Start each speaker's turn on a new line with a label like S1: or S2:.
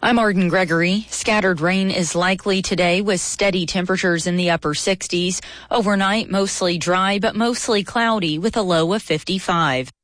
S1: I'm Arden Gregory. Scattered rain is likely today with steady temperatures in the upper 60s. Overnight, mostly dry but mostly cloudy with a low of 55.